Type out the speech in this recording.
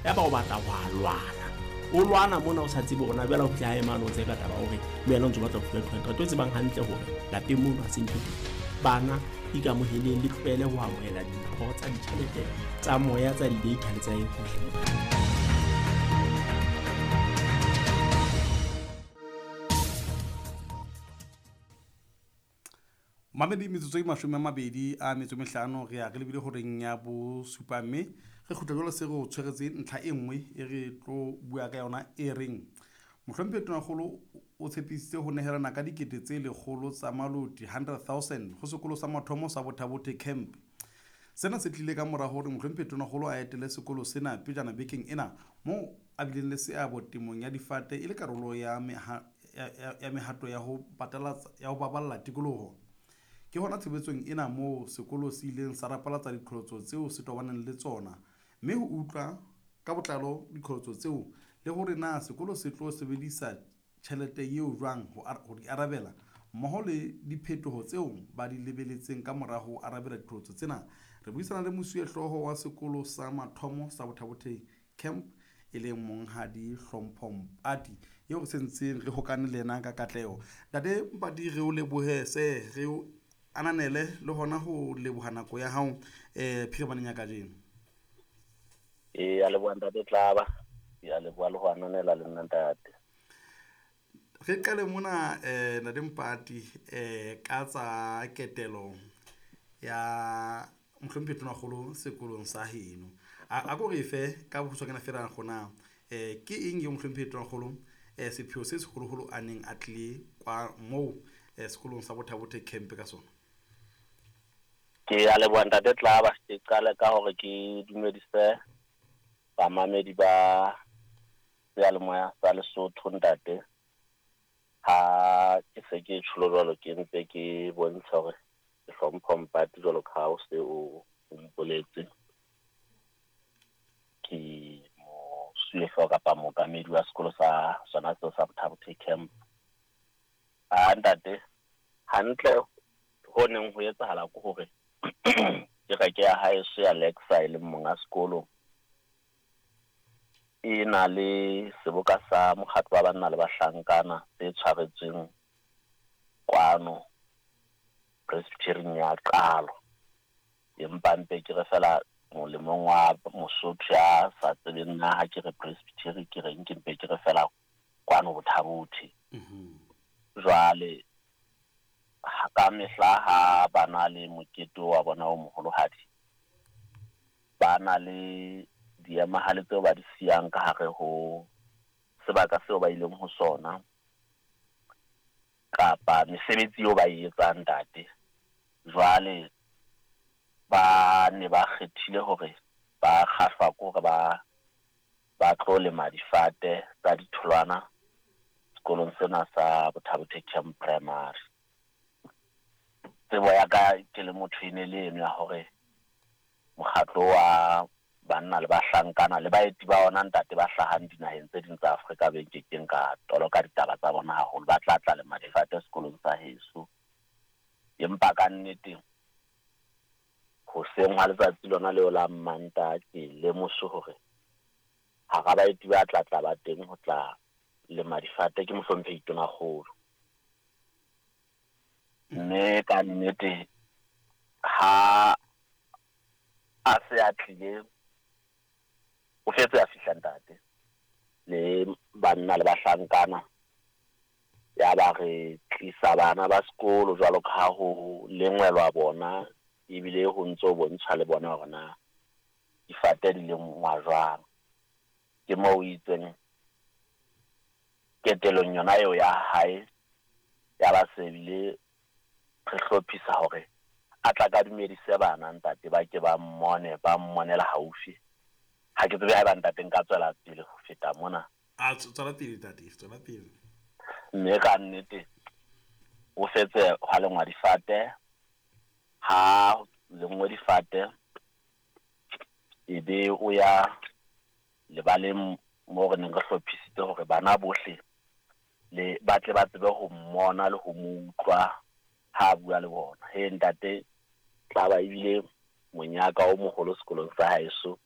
ya ba o batla wa lwana o lwana mona o sa tsebe bona bela o fihla hae mane o tse ka taba hore le wena o ntse o batla ho fula contract o tsebang hantle hore lapeng mono ha se ntho bana ikamoheleng le tlohele ho amohela dintho tsa ditjhelete tsa moya tsa di-data le tsa everything. Mamedi metsotso e 25 re ya re lebile horeng ya bo supa mme re khutla jwale se go tshweretse ntlha e nngwe e re tlo bua ka yona e reng mohlomphe tonakgolo o tshepisitse ho nehelana ka dikete tse 100 tsa maloti 100,000 ho sekolo sa mathomo sa Bothabothe camp. Sena se tlile ka mora hore mohlomphe tonakgolo a etele sekolo sena pejana bekeng ena mo a bileng le seabo temong ya difate e le karolo ya mehato ya ho baballa tikoloho. Ke hona tshebetsong ena mo sekolo se ileng sa rapalatsa diqholotso tseo se tobaneng le tsona mme ho utlwa ka botlalo diqholotso tseo le hore na sekolo se tlo sebedisa tjhelete eo jwang ho di arabela mmoho le diphetoho tseo ba di lebeletseng ka mora ho arabela diqholotso tsena. Re buisana le mosuwehlooho wa sekolo sa mathomo sa Bothabothe camp e leng Monghadi Hlompho Mpati eo re sentseng re hokane le yena ka katleho. Ntate Mpati re o lebohe se re ananele le hona ho leboha nako ya hao phiribaneng ya kajeno. A leboha ntate Tlaba ya leboha le ho ananela le nna ntate. Re qale mona ntate Mpati ka tsa ketelo ya mohlomphe tonakgolo sekolong sa heno a go re fe ka botso kana fela gona ke eng ye mohlomphe tonakgolo sepheo se segologolo a neng a tle kwa mo sekolong sa Bothabothe camp ka sona. Ke a leboha ntate Tlaba ke qale ka hore ke dumedise bamamedi ba seyalemoya sa Lesotho ntate ha ke se ke tsholo jwalo ke ntse ke bontsha hore ke Hlompho Mpati jwalo ka o se o mpoletse ke mo suwehlooho kapa mookamedi wa sekolo sa sona seo sa Bothabothe camp. Ntate hantle ho neng ho etsahala ke hore ke reke ya haeso ya Lexa le monga sekolo e na le seboka sa mokgatlo wa banna le bahlankana se tshwaretsweng kwano Presbyterian ya qalo empa mpe ke re fela molemong wa Mosotho ya sa tsebeng na ha ke re Presbyterian ke reng ke mpe ke re fela kwano Bothabothe. Jwale ka mehla ha bana le mokete wa bona o moholohadi bana le diemahale tseo ba di siyang ka hare ho sebaka seo ba ileng ho sona kapa mesebetsi eo ba e etsang ntate. Jwale ba ne ba kgethile hore ba kgahlwa ko hore ba tlo lema difate tsa ditholwana sekolong sena sa Bothabothe camp primary. Tsebo ya ka ke le motho ene le eno ya hore mokgatlo wa banna le bahlankana le baeti ba ona ntate ba hlahang dinaheng tse ding tsa Afrika ba ikekeng ka toloka ditaba tsa bona haholo ba tla le madifate sekolong sa heso. Empa ka nnete ho seng ha letsatsi lona leo la Mmanta ke le moso hore ha ga baeti ba tla ba teng ho tla le madifate ke mohlomphe tonakgolo. Mme ka nnete ha a se a tlile o fetse a fihla ntate le banna le bahlankana ya ba re tlisa bana ba sekolo jwalo ka ho lengwelwa bona ebile ho ntso bontsha le bona hore na difate di lengwa jwang. Ke mo itseng ketelong yona eo ya hae ya ba sebile re hlophisa hore a tla ka dumedise bana ntate ba ke ba mmonela haufi ha ke tsebe ha ba ntate nka tswela pele ho feta mona tswela pele ntate tswela pele. Mme ka nnete o fetse ha lengwa difate ha lengwe difate ebe o ya lebaleng mo re neng re hlophisitse hore bana bohle le batle ba tsebe ho mmona le ho mo utlwa ha bua le bona. He ntate Tlaba ebile monyaka o moholo sekolong sa haeso